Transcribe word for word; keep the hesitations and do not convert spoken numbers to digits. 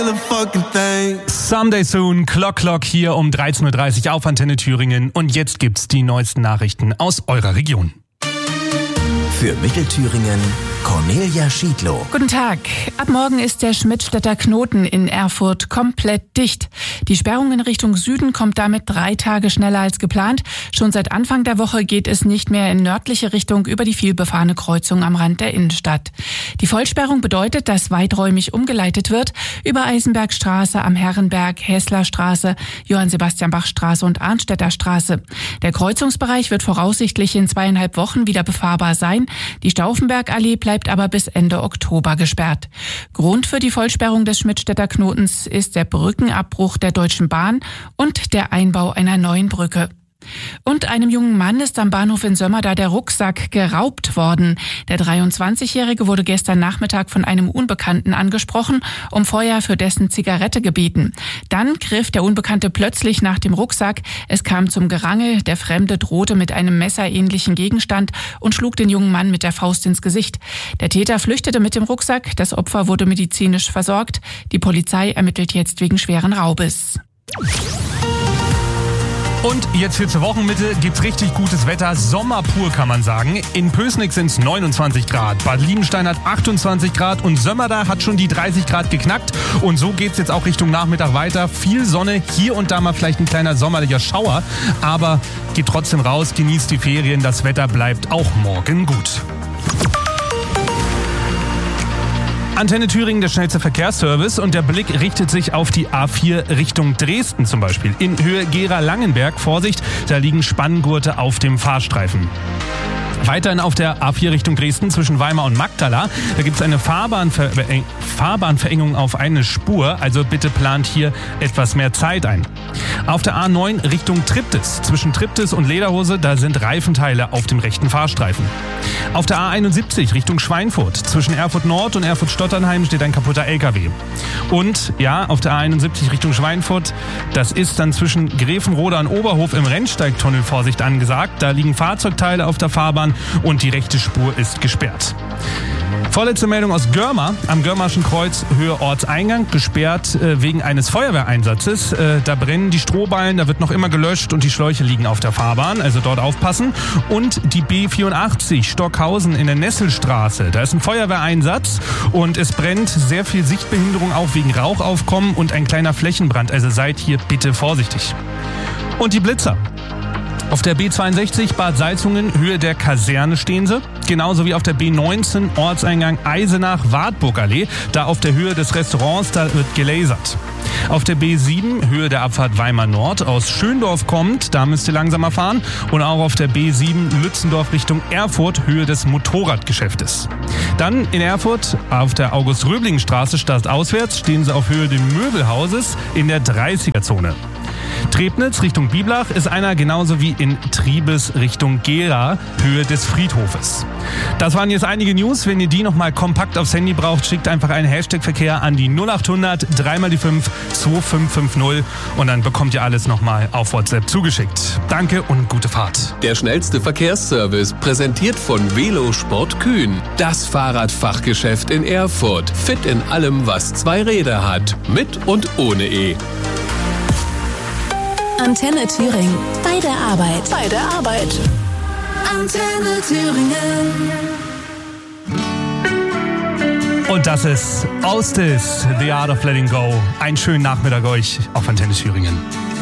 Someday Soon, Clock Clock hier um dreizehn Uhr dreißig auf Antenne Thüringen. Und jetzt gibt's die neuesten Nachrichten aus eurer Region. Für Mittelthüringen Cornelia Schiedlow. Guten Tag. Ab morgen ist der Schmidtstädter Knoten in Erfurt komplett dicht. Die Sperrung in Richtung Süden kommt damit drei Tage schneller als geplant. Schon seit Anfang der Woche geht es nicht mehr in nördliche Richtung über die vielbefahrene Kreuzung am Rand der Innenstadt. Die Vollsperrung bedeutet, dass weiträumig umgeleitet wird über Eisenbergstraße, am Herrenberg, Häslerstraße, Johann-Sebastian-Bach-Straße und Arnstädter Straße. Der Kreuzungsbereich wird voraussichtlich in zweieinhalb Wochen wieder befahrbar sein. Die Stauffenbergallee bleibt aber bis Ende Oktober gesperrt. Grund für die Vollsperrung des Schmidtstädter Knotens ist der Brückenabbruch der Deutschen Bahn und der Einbau einer neuen Brücke. Und einem jungen Mann ist am Bahnhof in Sömmerda der Rucksack geraubt worden. Der dreiundzwanzigjährige wurde gestern Nachmittag von einem Unbekannten angesprochen, um Feuer für dessen Zigarette gebeten. Dann griff der Unbekannte plötzlich nach dem Rucksack. Es kam zum Gerangel. Der Fremde drohte mit einem messerähnlichen Gegenstand und schlug den jungen Mann mit der Faust ins Gesicht. Der Täter flüchtete mit dem Rucksack. Das Opfer wurde medizinisch versorgt. Die Polizei ermittelt jetzt wegen schweren Raubes. Und jetzt hier zur Wochenmitte gibt's richtig gutes Wetter, Sommer pur kann man sagen. In Pößnig sind's neunundzwanzig Grad, Bad Liebenstein hat achtundzwanzig Grad und Sömmerda hat schon die dreißig Grad geknackt. Und so geht's jetzt auch Richtung Nachmittag weiter. Viel Sonne, hier und da mal vielleicht ein kleiner sommerlicher Schauer. Aber geht trotzdem raus, genießt die Ferien, das Wetter bleibt auch morgen gut. Antenne Thüringen, der schnellste Verkehrsservice, und der Blick richtet sich auf die A vier Richtung Dresden zum Beispiel. In Höhe Gera-Langenberg, Vorsicht, da liegen Spanngurte auf dem Fahrstreifen. Weiterhin auf der A vier Richtung Dresden zwischen Weimar und Magdala. Da gibt es eine Fahrbahnver- Fahrbahnverengung auf eine Spur. Also bitte plant hier etwas mehr Zeit ein. Auf der A neun Richtung Triptis. Zwischen Triptis und Lederhose, da sind Reifenteile auf dem rechten Fahrstreifen. Auf der A einundsiebzig Richtung Schweinfurt. Zwischen Erfurt Nord und Erfurt Stotternheim steht ein kaputter L K W. Und ja, auf der A einundsiebzig Richtung Schweinfurt, das ist dann zwischen Grevenroda und Oberhof im Rennsteigtunnel Vorsicht angesagt. Da liegen Fahrzeugteile auf der Fahrbahn und die rechte Spur ist gesperrt. Vorletzte Meldung aus Görma. Am Görmarschen Kreuz Höhe Ortseingang gesperrt äh, wegen eines Feuerwehreinsatzes. Äh, da brennen die Strohballen, da wird noch immer gelöscht und die Schläuche liegen auf der Fahrbahn, also dort aufpassen. Und die B vierundachtzig Stockhausen in der Nesselstraße. Da ist ein Feuerwehreinsatz und es brennt, sehr viel Sichtbehinderung auch wegen Rauchaufkommen und ein kleiner Flächenbrand. Also seid hier bitte vorsichtig. Und die Blitzer. Auf der B zweiundsechzig Bad Salzungen, Höhe der Kaserne stehen sie. Genauso wie auf der B neunzehn Ortseingang Eisenach-Wartburgallee. Da auf der Höhe des Restaurants, da wird gelasert. Auf der B sieben, Höhe der Abfahrt Weimar Nord, aus Schöndorf kommt, da müsst ihr langsamer fahren. Und auch auf der B sieben Lützendorf Richtung Erfurt, Höhe des Motorradgeschäftes. Dann in Erfurt auf der August-Röblingen-Straße stadtauswärts stehen sie auf Höhe des Möbelhauses in der dreißiger-Zone. Trebnitz Richtung Biblach ist einer, genauso wie in Triebes Richtung Gera, Höhe des Friedhofes. Das waren jetzt einige News. Wenn ihr die nochmal kompakt aufs Handy braucht, schickt einfach einen Hashtag-Verkehr an die null achthundert drei mal die fünf zwei fünf fünf null und dann bekommt ihr alles nochmal auf WhatsApp zugeschickt. Danke und gute Fahrt. Der schnellste Verkehrsservice, präsentiert von Velosport Kühn. Das Fahrradfachgeschäft in Erfurt. Fit in allem, was zwei Räder hat. Mit und ohne E. Antenne Thüringen. Bei der Arbeit. Bei der Arbeit. Antenne Thüringen. Und das ist Alstis, The Art of Letting Go. Einen schönen Nachmittag euch auf Antenne Thüringen.